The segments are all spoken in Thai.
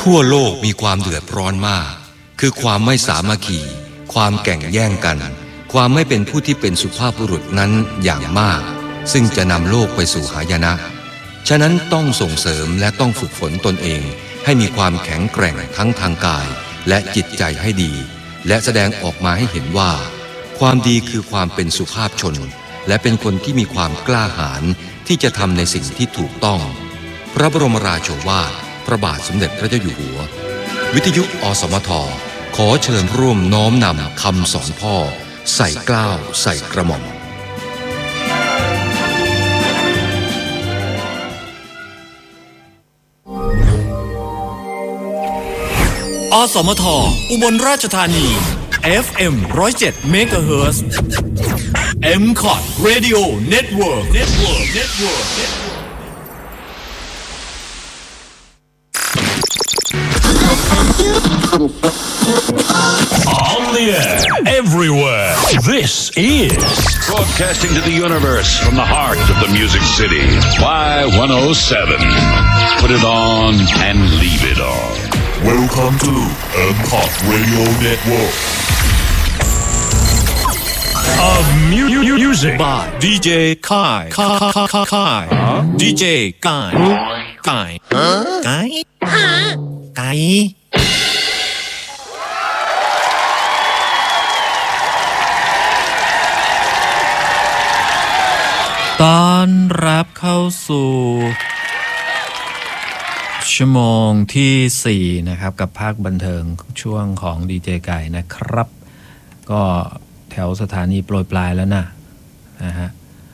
ทั่วโลกมีความเดือดร้อนมากคือความไม่สามัคคีความแข่งแย่งกันความไม่เป็นผู้ที่เป็นสุภาพบุรุษนั้นอย่างมากซึ่งจะนำโลกไปสู่หายนะฉะนั้นต้องส่งเสริมและต้องฝึกฝนตนเองให้มีความแข็งแกร่งทั้งทางกายและจิตใจให้ดีและแสดงออกมาให้เห็นว่าความดีคือความเป็นสุภาพชนและเป็นคนที่มีความกล้าหาญที่จะทำในสิ่งที่ถูกต้องพระบรมราโชวาทพระบาทสมเด็จพระเจ้าอยู่หัววิทยุอสมทขอเชิญร่วมน้อมนำคำสอนพ่อใส่เกล้าใส่กระหม่อมอสมทอุบลราชธานี FM 107 MHz MCOT Radio Network On the air, everywhere. This is broadcasting to the universe from the heart of the Music City. Y107. Put it on and leave it on. Welcome to MCOT Radio Network of music by DJ Kai. DJ Kai. Kai. ต้อนรับเข้าสู่ชั่วโมงที่4นะครับกับภาคบันเทิงช่วงของดีเจไก่นะครับก็แถวสถานีโปรยปลายแล้วนะฮะ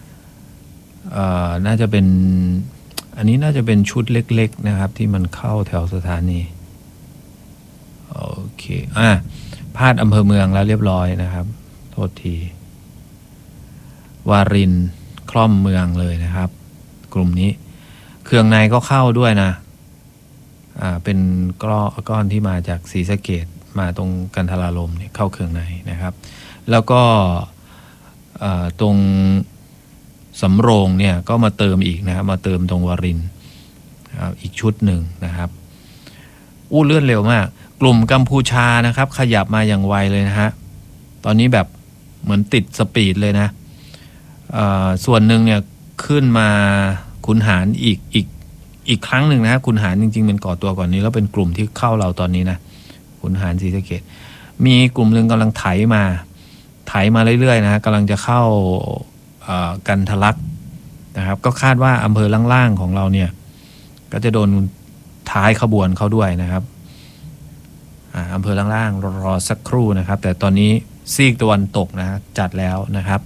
น่าจะเป็นอันนี้น่าจะเป็นชุดเล็กๆนะครับที่มันเข้าแถวสถานีโอเคพาดอำเภอเมืองแล้วเรียบร้อยนะครับโทษทีวารินคล่อมเมืองเลยนะครับกลุ่มนี้เครื่องในก็เข้าด้วยนะเป็นก้อนที่มาจากศรีสะเกษมาตรงกันทรารมเนี่ยเข้าเครื่องในนะครับแล้วก็ตรงสำโรงเนี่ยก็มาเติมอีกนะครับมาเติมตรงวารินอีกชุดหนึ่งนะครับเลื่อนเร็วมากกลุ่มกัมพูชานะครับขยับมาอย่างไวเลยนะฮะตอนนี้แบบเหมือนติดสปีดเลยนะส่วนหนึ่งเนี่ยขึ้นมาขุนหารอีกครั้งหนึ่งนะขุนหารจริงๆเป็นก่อตัวก่อนนี้แล้วเป็นกลุ่มที่เข้าเราตอนนี้นะขุนหารศรีสะเกษมีกลุ่มหนึ่งกำลังไถมาเรื่อยๆนะกำลังจะเข้ากันทะลักนะครับก็คาดว่าอำเภอล่างๆของเราเนี่ยก็จะโดนท้ายขบวนเข้าด้วยนะครับอำเภอล่างๆรอสักครู่นะครับแต่ตอนนี้ซีกตะวันตกนะจัดแล้วนะครับ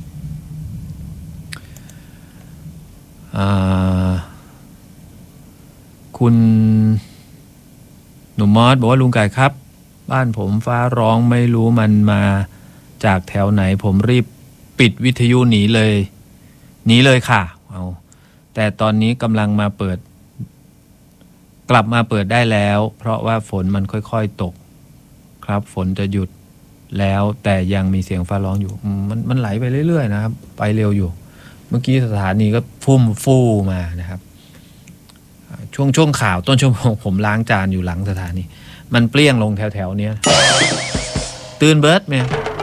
คุณหนุ่มมอสบอกว่าลุงไก่ครับบ้านผมฟ้าร้องไม่รู้มันมาจากแถวไหนผมรีบปิดวิทยุหนีเลยค่ะแต่ตอนนี้กำลังมากลับมาเปิดได้แล้วเพราะว่าฝนมันค่อยๆตกครับฝนจะหยุดแล้วแต่ยังมีเสียงฟ้าร้องอยู่มันไหลไปเรื่อยๆนะครับไปเร็วอยู่เมื่อกี้สถานีก็ฟู่มานะครับช่วงข่าวต้นชั่วโมงผมล้างจานอยู่หลังสถานีมันเปรี้ยงลงแถวๆเนี้ยตื่นเบิร์ดไหม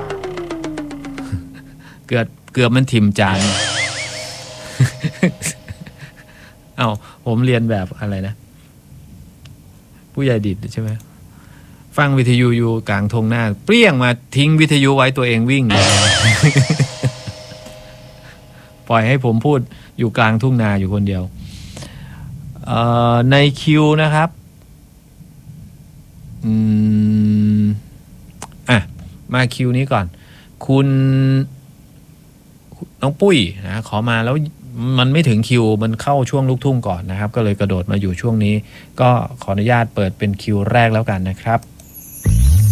เกือบมันทิ่มจานผมเรียนแบบอะไรนะผู้ใหญ่ดิดใช่ไหมฟังวิทยุอยู่กลางทงหน้าเปรี้ยงมาทิ้งวิทยุไว้ตัวเองวิ่ง ปล่อยให้ผมพูดอยู่กลางทุ่งนาอยู่คนเดียวในคิวนะครับมาคิวนี้ก่อนคุณน้องปุ้ยนะขอมาแล้วมันไม่ถึงคิวมันเข้าช่วงลูกทุ่งก่อนนะครับก็เลยกระโดดมาอยู่ช่วงนี้ก็ขออนุญาตเปิดเป็นคิวแรกแล้วกันนะครับ